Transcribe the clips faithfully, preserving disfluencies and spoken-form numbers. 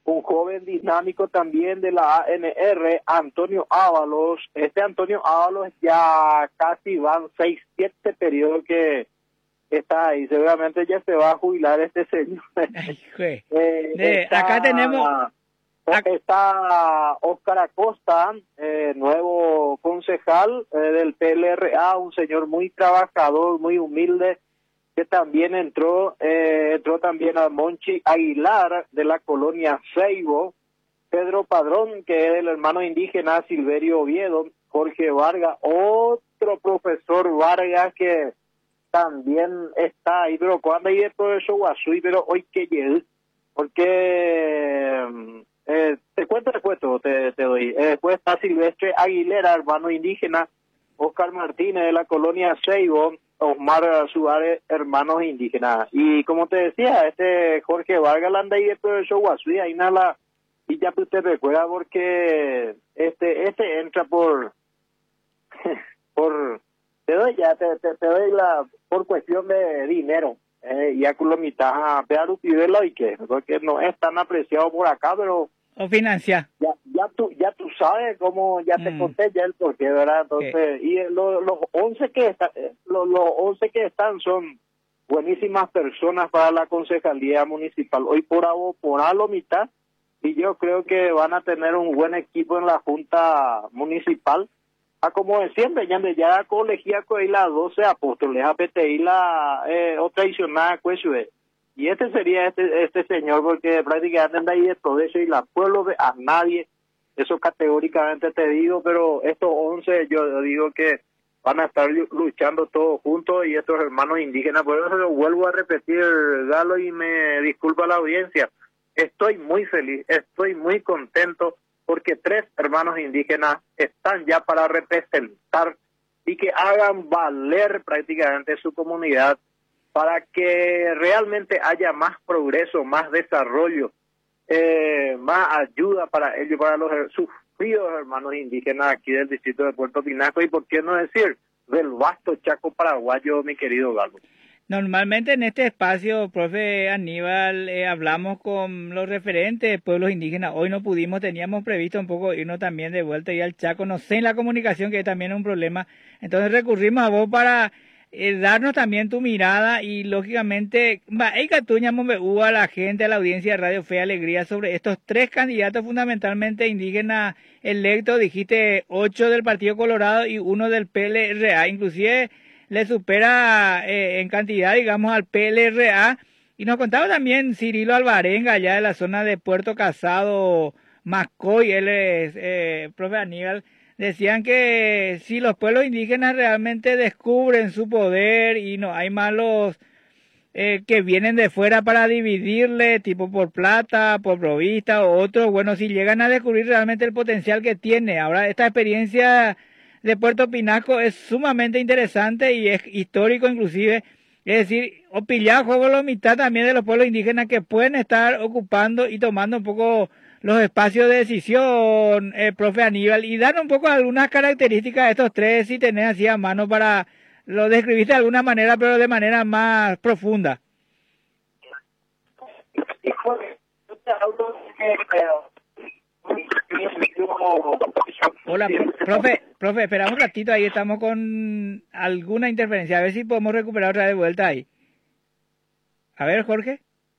un joven dinámico también de la A N R, Antonio Ábalos. Este Antonio Ábalos ya casi van seis, siete periodos que está ahí. Seguramente ya se va a jubilar este señor. eh, de, está, acá tenemos... Está Óscar Acosta, eh, nuevo concejal eh, del P L R A, un señor muy trabajador, muy humilde, que también entró, eh, entró también a Monchi Aguilar de la colonia Ceibo, Pedro Padrón, que es el hermano indígena Silverio Oviedo, Jorge Vargas, otro profesor Vargas que también está ahí, pero cuando hay de todo eso Guasui, pero hoy que llegue, porque eh, te cuento después todo, te, te doy. Eh, después está Silvestre Aguilera, hermano indígena, Oscar Martínez de la colonia Ceibo, Osmar Suárez, hermanos indígenas. Y como te decía, este Jorge Vargas anda ahí después del show Guasui, ahí nada, y ya usted recuerda porque este este entra por por te doy ya te, te, te doy la por cuestión de dinero, eh, ya con lo mitad a Pedro Pivela y que porque no es tan apreciado por acá, pero o financia ya ya tú ya tú sabes cómo ya te mm. conté ya el porqué, verdad. Entonces okay. Y lo, los once que están los, los once que están son buenísimas personas para la concejalía municipal. Hoy por ahora por a lo mitad, y yo creo que van a tener un buen equipo en la junta municipal. Ah, como de siempre, ya de ya colegía con la doce apóstoles, a P T I la eh, o traicionada cuesue. Y este sería este este señor, porque prácticamente anda ahí de todo eso y la pueblo de a nadie, eso categóricamente te digo, pero estos once yo digo que van a estar luchando todos juntos y estos hermanos indígenas, por eso lo vuelvo a repetir, Galo, y me disculpa la audiencia. Estoy muy feliz, estoy muy contento porque tres hermanos indígenas están ya para representar y que hagan valer prácticamente su comunidad para que realmente haya más progreso, más desarrollo, eh, más ayuda para ellos, para los sufridos hermanos indígenas aquí del distrito de Puerto Pinasco y por qué no decir del vasto Chaco paraguayo, mi querido Galo. Normalmente en este espacio, profe Aníbal, eh, hablamos con los referentes de pueblos indígenas. Hoy no pudimos, teníamos previsto un poco irnos también de vuelta y al Chaco. No sé en la comunicación, que también es un problema. Entonces recurrimos a vos para eh, darnos también tu mirada y lógicamente, hay a la gente, a la audiencia de Radio Fe y Alegría sobre estos tres candidatos fundamentalmente indígenas electos. Dijiste ocho del Partido Colorado y uno del P L R A, inclusive le supera eh, en cantidad, digamos, al P L R A. Y nos contaba también Cirilo Alvarenga, allá de la zona de Puerto Casado, Mascoy, él es, eh, profe Aníbal, decían que si los pueblos indígenas realmente descubren su poder y no hay malos eh, que vienen de fuera para dividirle, tipo por plata, por provista o otros, bueno, si llegan a descubrir realmente el potencial que tiene. Ahora, esta experiencia de Puerto Pinasco es sumamente interesante y es histórico inclusive, es decir, Opillá juego la mitad también de los pueblos indígenas que pueden estar ocupando y tomando un poco los espacios de decisión, eh, profe Aníbal, y dar un poco algunas características de estos tres, si tenés así a mano para, lo describiste de alguna manera, pero de manera más profunda. Hola, profe, profe, espera un ratito, ahí estamos con alguna interferencia, a ver si podemos recuperar otra vez vuelta ahí. A ver, Jorge.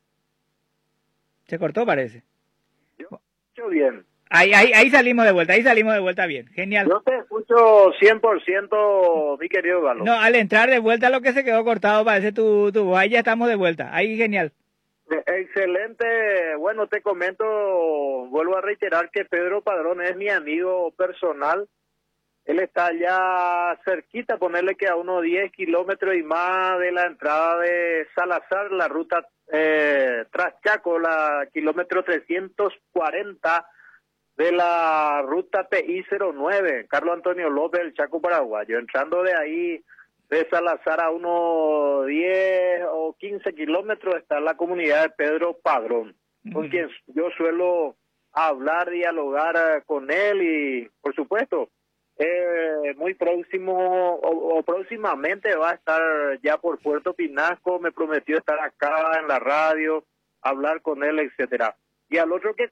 Se cortó, parece. Yo escucho bien. Ahí, ahí, ahí salimos de vuelta, ahí salimos de vuelta bien, genial. Yo te escucho cien por ciento, mi querido Galo. No, al entrar de vuelta lo que se quedó cortado parece tu, tu voz, ahí ya estamos de vuelta, ahí genial. Excelente, bueno, te comento, vuelvo a reiterar que Pedro Padrón es mi amigo personal, él está ya cerquita, ponerle que a unos diez kilómetros y más de la entrada de Salazar, la ruta eh, tras Chaco, la kilómetro trescientos cuarenta de la ruta P I cero nueve, Carlos Antonio López, el Chaco paraguayo, entrando de ahí de Salazar a unos diez o quince kilómetros está la comunidad de Pedro Padrón, con quien yo suelo hablar, dialogar con él y, por supuesto, eh, muy próximo o, o próximamente va a estar ya por Puerto Pinasco, me prometió estar acá en la radio, hablar con él, etcétera. Y al otro que